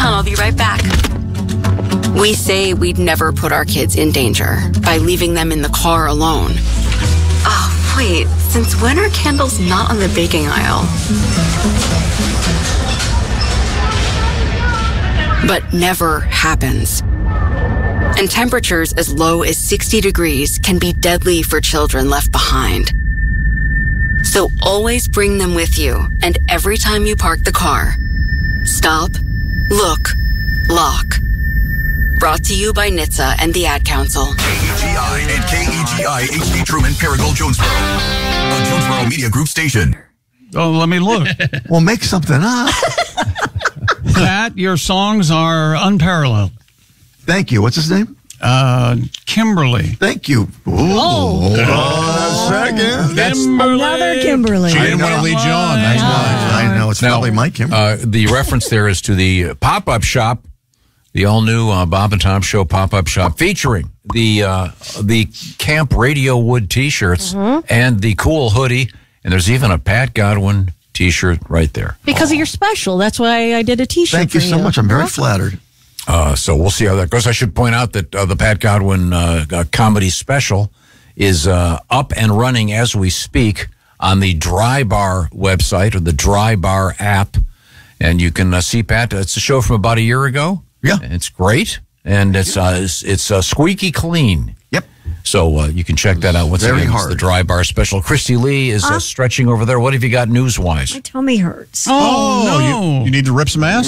I'll be right back. We say we'd never put our kids in danger by leaving them in the car alone. Oh, wait, since when are candles not on the baking aisle? But never happens. And temperatures as low as 60 degrees can be deadly for children left behind. So always bring them with you, and every time you park the car, stop, look, lock. Brought to you by NHTSA and the Ad Council. KEGI and KEGI HD Truman, Paragould, Jonesboro. A Jonesboro Media Group station. Oh, let me look. Well, make something up. Pat, your songs are unparalleled. Thank you. What's his name? Kimberly. Thank you. Hold on a second. Another Kimberly. She didn't want to lead you on. That's why. I know. It's probably Mike Kimberly. The reference there is to the pop-up shop, the all-new Bob and Tom Show pop-up shop, featuring the Camp Radio Wood T-shirts and the cool hoodie, and there's even a Pat Godwin T-shirt right there. Because you're special. That's why I did a T-shirt. Thank you so much. I'm very flattered. So we'll see how that goes. I should point out that the Pat Godwin comedy special is up and running as we speak on the Dry Bar website or the Dry Bar app. And you can see Pat. It's a show from about a year ago. Yeah. It's great. And it's squeaky clean. Yep. So you can check that out. Once Very again, it's hard. the Dry Bar special. Christy Lee is stretching over there. What have you got news-wise? My tummy hurts. Oh, no. You need to rip some ass?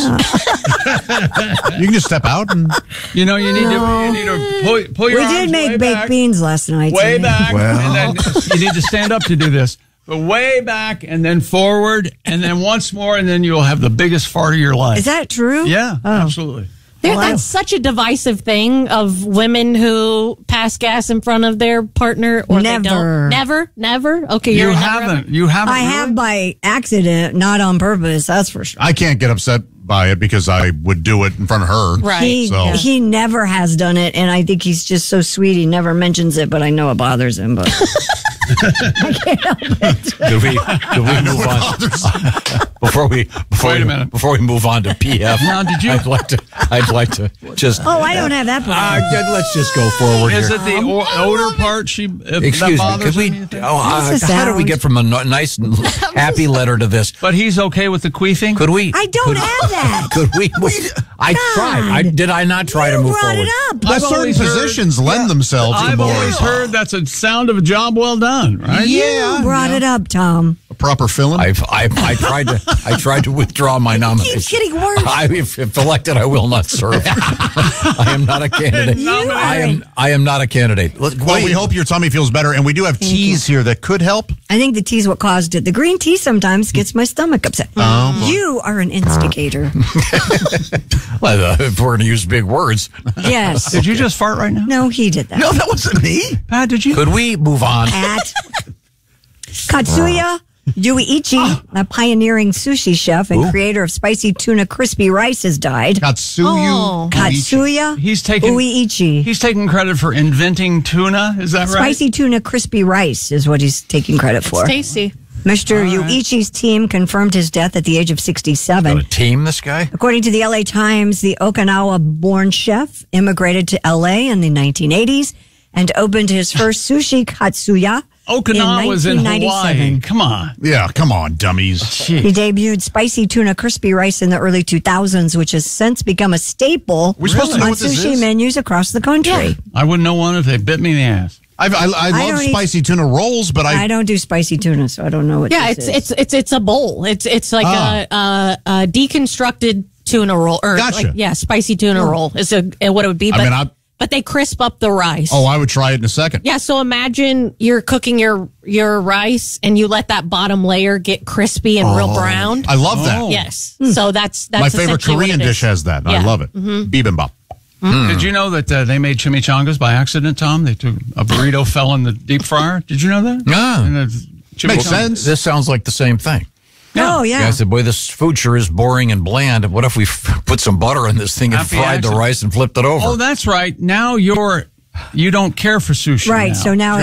You can just step out and... You know, you need to pull your We arms did make way baked back, beans last night. way today. back, Well. and then you need to stand up to do this. But way back, and then forward, and then once more, and then you'll have the biggest fart of your life. Is that true? Yeah, Oh. absolutely. That's such a divisive thing of women who pass gas in front of their partner or they don't. Never. Okay, You haven't. You haven't. I have really? by accident, not on purpose. That's for sure. I can't get upset by it because I would do it in front of her. Right. He never has done it, and I think he's just so sweet. He never mentions it, but I know it bothers him. But I can't help it. Could we move on Wait a minute. before we move on to PF? Now, did you? I'd like to just. Oh, I don't have that problem. Let's just go forward Is here. it the odor part? That Excuse me. bothers Could we? him? How did we get from a nice, happy letter to this? But he's okay with the queefing. Could we? I don't have that. Could we? I tried. Did I not try to move brought forward? it up. But certain always heard- positions lend themselves to I've more always heard that's a sound of a job well done, right? You brought it up, Tom. proper filling. I tried to withdraw my nomination. Keeps getting worse. If elected, I will not serve. I am not a candidate. I am not a candidate. Well, we hope your tummy feels better, and we do have teas here that could help. I think the tea's what caused it. The green tea sometimes gets my stomach upset. You are an instigator. Well, if we're going to use big words, Yes. Did you just fart right now? No, he did that. No, that wasn't me. Pat, did you? could we move on? At Katsuya Yuichi, a pioneering sushi chef and creator of spicy tuna crispy rice, has died. Katsuya He's taking Uichi. He's taking credit for inventing tuna. Is that right? Spicy tuna crispy rice is what he's taking credit for. It's tasty. Mr. Yuichi's team confirmed his death at the age of 67. Got a team, this guy? According to the LA Times, the Okinawa-born chef immigrated to LA in the 1980s and opened his first sushi Katsuya Okinawa was in Hawaii. 1997. Come on. Yeah, come on, dummies. He debuted spicy tuna crispy rice in the early 2000s, which has since become a staple We're supposed to know on what this sushi is? menus across the country. I wouldn't know one if they bit me in the ass. I love don't eat- spicy tuna rolls, but I don't do spicy tuna, so I don't know what Yeah, this is. it's a bowl. It's like a deconstructed tuna roll or Gotcha. spicy tuna roll is what it would be. But, but they crisp up the rice. Oh, I would try it in a second. Yeah, so imagine you're cooking your rice and you let that bottom layer get crispy and real brown. I love that. Yes. So that's My favorite essentially what Korean it is. dish has that. I Yeah. love it. Bibimbap. Did you know that they made chimichangas by accident, Tom? They took a burrito, fell in the deep fryer. Did you know that? Yeah. And Makes chimichanga- sense. This sounds like the same thing. Oh, yeah. I said, boy, this food sure is boring and bland. What if we put some butter in this thing and Happy fried the accident. rice and flipped it over? Oh, that's right. Now you don't care for sushi. Right, now. so now